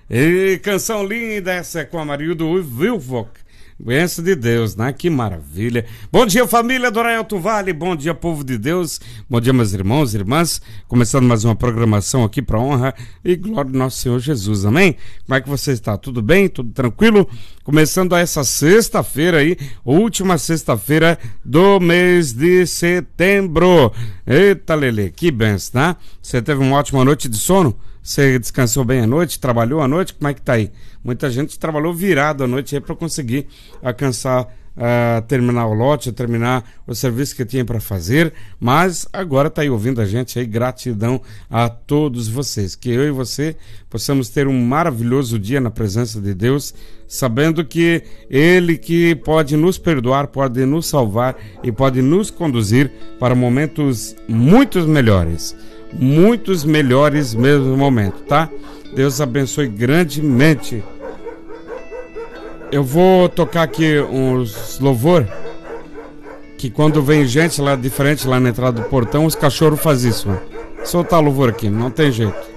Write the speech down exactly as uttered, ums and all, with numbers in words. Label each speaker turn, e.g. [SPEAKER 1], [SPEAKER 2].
[SPEAKER 1] E canção linda essa é com a Marildo Wilvock. Benção de Deus, né? Que maravilha. Bom dia, família do Arauto Vale. Bom dia, povo de Deus. Bom dia, meus irmãos e irmãs. Começando mais uma programação aqui para honra e glória do nosso Senhor Jesus. Amém? Como é que você está? Tudo bem? Tudo tranquilo? Começando essa sexta-feira aí, última sexta-feira do mês de setembro. Eita, Lelê, que benção, né? Você teve uma ótima noite de sono? Você descansou bem à noite? Trabalhou à noite? Como é que tá aí? Muita gente trabalhou virado à noite aí para conseguir alcançar, uh, terminar o lote, terminar o serviço que tinha para fazer, mas agora tá aí ouvindo a gente aí. Gratidão a todos vocês, que eu e você possamos ter um maravilhoso dia na presença de Deus, sabendo que Ele que pode nos perdoar, pode nos salvar e pode nos conduzir para momentos muito melhores. Muitos melhores mesmo no momento, tá? Deus abençoe grandemente. Eu vou tocar aqui uns louvor, que quando vem gente lá diferente lá na entrada do portão, os cachorros fazem isso, né? Soltar o louvor aqui, não tem jeito.